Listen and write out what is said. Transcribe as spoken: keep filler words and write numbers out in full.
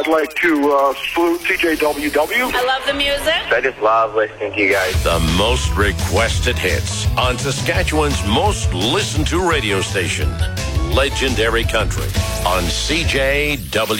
I'd like to uh, salute T J W W. I love the music. I just love listening to you guys. The most requested hits on Saskatchewan's most listened to radio station, Legendary Country, on C J W.